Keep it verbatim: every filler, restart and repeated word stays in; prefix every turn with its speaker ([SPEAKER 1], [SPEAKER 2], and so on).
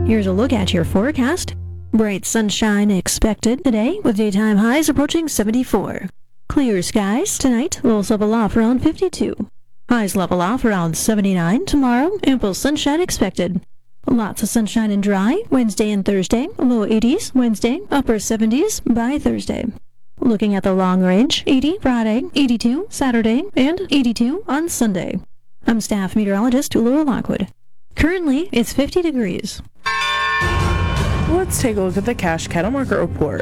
[SPEAKER 1] Here's a look at your forecast. Bright sunshine expected today with daytime highs approaching seventy-four. Clear skies tonight, lows level off around fifty-two. Highs level off around seventy-nine tomorrow, ample sunshine expected. Lots of sunshine and dry Wednesday and Thursday, low eighties Wednesday, upper seventies by Thursday. Looking at the long range, eighty Friday, eighty-two Saturday, and eighty-two on Sunday. I'm staff meteorologist Laura Lockwood. Currently, it's fifty degrees.
[SPEAKER 2] Let's take a look at the Cache Cattle Market Report.